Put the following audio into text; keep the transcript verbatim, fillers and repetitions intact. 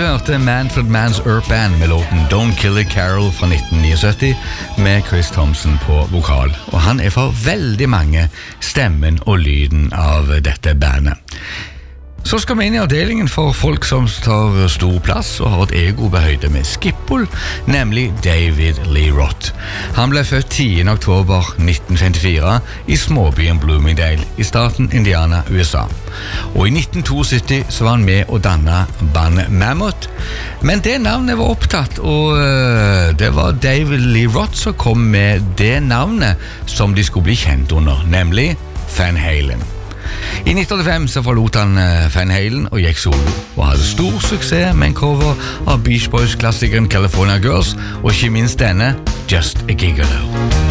hørte Manfred Mann's Earth Band med låten Don't Kill a Carol fra nitten syttioni med Chris Thompson på vokal. Og han er for veldig mange stemmen og lyden av dette bandet. Så skal vi inn i avdelingen for folk som tar stor plass og har et ego på høyde med Skippol, nemlig David Lee Roth. Han ble født tiende oktober nitten femtifire i småbyen Bloomingdale i staten Indiana, U S A. Og i nitten syttito så var han med å danne bandet Mammoth, men det navnet var opptatt, og uh, det var David Lee Roth som kom med det navnet som de skulle bli kjent under, nemlig Van Halen. I nitten åttifem så forlot han Van Halen og gikk solo, og hadde stor suksess med en cover av Beach Boys-klassikeren California Girls, og ikke minst denne, Just a Gigolo.